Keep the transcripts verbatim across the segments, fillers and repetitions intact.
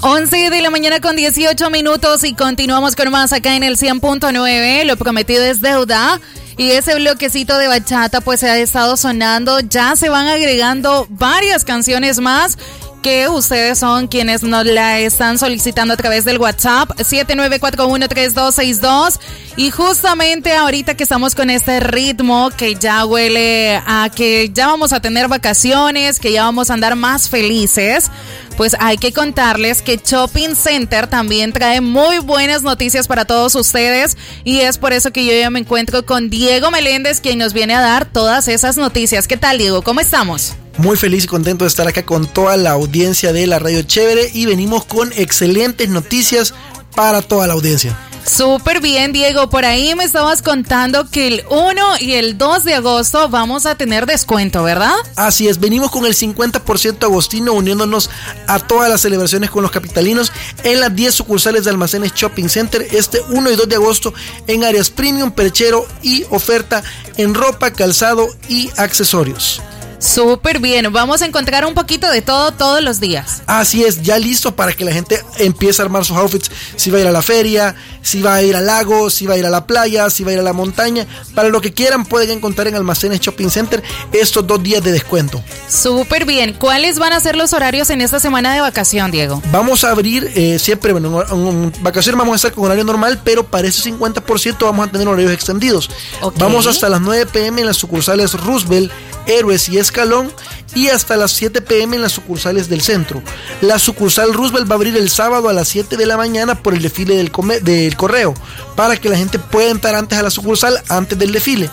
once de la mañana con dieciocho minutos y continuamos con más acá en el cien punto nueve. Lo prometido es deuda. Y ese bloquecito de bachata pues se ha estado sonando. Ya se van agregando varias canciones más que ustedes son quienes nos la están solicitando a través del WhatsApp siete nueve cuatro uno tres dos seis dos. Y justamente ahorita que estamos con este ritmo que ya huele a que ya vamos a tener vacaciones, que ya vamos a andar más felices, pues hay que contarles que Shopping Center también trae muy buenas noticias para todos ustedes, y es por eso que yo ya me encuentro con Diego Meléndez, quien nos viene a dar todas esas noticias. ¿Qué tal, Diego? ¿Cómo estamos? Muy feliz y contento de estar acá con toda la audiencia de la Radio Chévere, y venimos con excelentes noticias para toda la audiencia. Súper bien, Diego. Por ahí me estabas contando que el uno y el dos de agosto vamos a tener descuento, ¿verdad? Así es, venimos con el cincuenta por ciento agostino, uniéndonos a todas las celebraciones con los capitalinos en las diez sucursales de Almacenes Shopping Center este uno y dos de agosto en áreas premium, perchero y oferta en ropa, calzado y accesorios. Súper bien, vamos a encontrar un poquito de todo todos los días. Así es, ya listo para que la gente empiece a armar sus outfits. Si va a ir a la feria, si va a ir al lago, si va a ir a la playa, si va a ir a la montaña, para lo que quieran pueden encontrar en Almacenes Shopping Center estos dos días de descuento. Súper bien, ¿cuáles van a ser los horarios en esta semana de vacación, Diego? Vamos a abrir eh, siempre, bueno, en, en vacaciones vamos a estar con horario normal, pero para ese cincuenta por ciento vamos a tener horarios extendidos. Okay. Vamos hasta las nueve pm en las sucursales Roosevelt, Héroes y Escalón, y hasta las siete pm en las sucursales del centro. La sucursal Roosevelt va a abrir el sábado a las siete de la mañana por el desfile del, come- del correo, para que la gente pueda entrar antes a la sucursal, antes del desfile.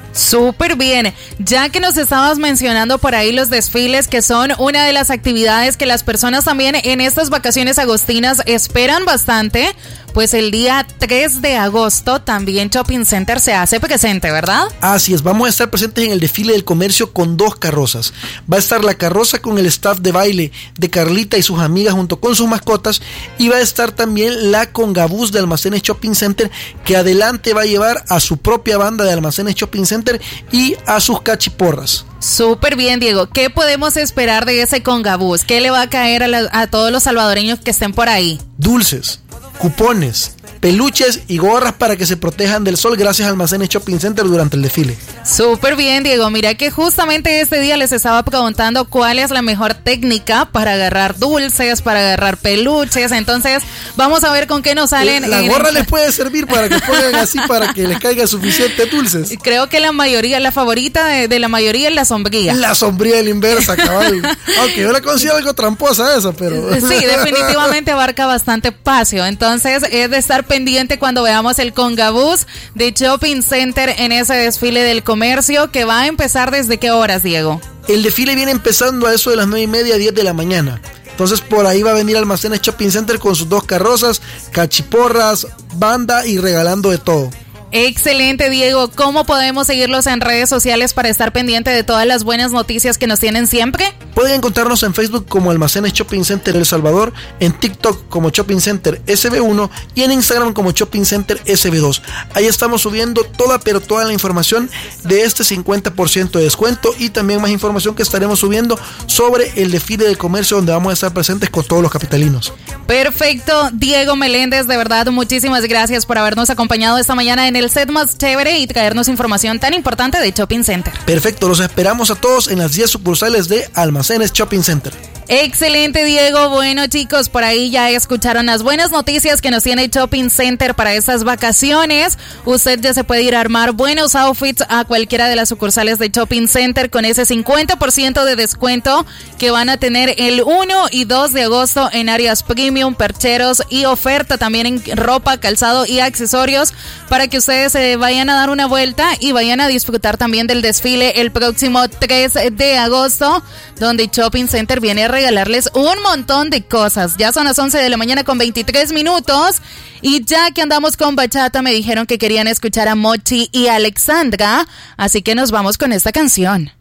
Súper bien, ya que nos estabas mencionando por ahí los desfiles, que son una de las actividades que las personas también en estas vacaciones agostinas esperan bastante, pues el día tres de agosto también Shopping Center se hace presente, ¿verdad? Así es, vamos a estar presentes en el desfile del comercio con dos carrozas. Va a estar la carroza con el staff de baile de Carlita y sus amigas junto con sus mascotas, y va a estar también la congabús de Almacenes Shopping Center, que adelante va a llevar a su propia banda de Almacenes Shopping Center y a sus cachiporras. Súper bien, Diego. ¿Qué podemos esperar de ese congabús? ¿Qué le va a caer a, la, a todos los salvadoreños que estén por ahí? Dulces, cupones, peluches y gorras para que se protejan del sol gracias a Almacenes Shopping Center durante el desfile. Súper bien, Diego. Mira que justamente este día les estaba preguntando cuál es la mejor técnica para agarrar dulces, para agarrar peluches. Entonces, vamos a ver con qué nos salen. La gorra el... les puede servir para que pongan así para que les caiga suficientes dulces. Creo que la mayoría, la favorita de, de la mayoría es la sombrilla. La sombrilla de la inversa, cabal. Aunque yo la considero algo tramposa esa, pero... Sí, definitivamente abarca bastante espacio. Entonces, es de estar pendiente cuando veamos el congabús de Shopping Center en ese desfile del comercio, que va a empezar ¿desde qué horas, Diego? El desfile viene empezando a eso de las nueve y media, diez de la mañana. Entonces por ahí va a venir Almacenes Shopping Center con sus dos carrozas, cachiporras, banda y regalando de todo. Excelente, Diego. ¿Cómo podemos seguirlos en redes sociales para estar pendiente de todas las buenas noticias que nos tienen siempre? Pueden encontrarnos en Facebook como Almacenes Shopping Center El Salvador, en TikTok como Shopping Center S B uno y en Instagram como Shopping Center S B dos. Ahí estamos subiendo toda, pero toda la información de este cincuenta por ciento de descuento, y también más información que estaremos subiendo sobre el desfile de comercio, donde vamos a estar presentes con todos los capitalinos. Perfecto, Diego Meléndez, de verdad, muchísimas gracias por habernos acompañado esta mañana en el set más chévere y traernos información tan importante de Shopping Center. Perfecto, los esperamos a todos en las diez sucursales de Almacenes Shopping Center. Excelente, Diego. Bueno, chicos, por ahí ya escucharon las buenas noticias que nos tiene Shopping Center para estas vacaciones. Usted ya se puede ir a armar buenos outfits a cualquiera de las sucursales de Shopping Center con ese cincuenta por ciento de descuento que van a tener el uno y dos de agosto en áreas premium, percheros y oferta también en ropa, calzado y accesorios, para que ustedes se vayan a dar una vuelta y vayan a disfrutar también del desfile el próximo tres de agosto, donde Shopping Center viene a regalarles un montón de cosas. Ya son las once de la mañana con veintitrés minutos, y ya que andamos con bachata me dijeron que querían escuchar a Mochi y Alexandra, así que nos vamos con esta canción.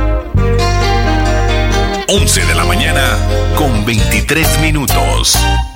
once de la mañana con veintitrés minutos.